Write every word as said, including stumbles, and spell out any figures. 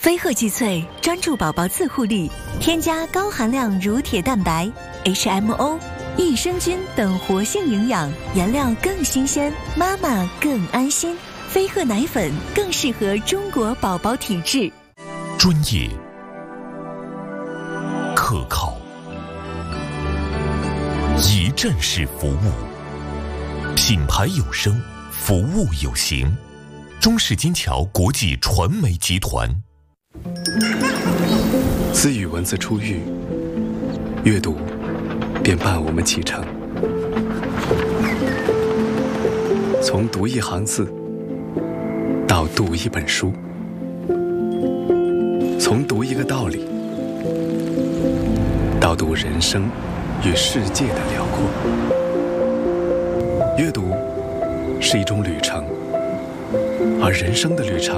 飞鹤济萃专注宝宝自护力，添加高含量乳铁蛋白、H M O、益生菌等活性营养，颜料更新鲜，妈妈更安心。飞鹤奶粉更适合中国宝宝体质。 专业、可靠、一站式服务，品牌有声，服务有形。中式金桥国际传媒集团。 自语文字出狱，阅读便伴我们启程。从读一行字到读一本书，从读一个道理到读人生与世界的辽阔。阅读是一种旅程，而人生的旅程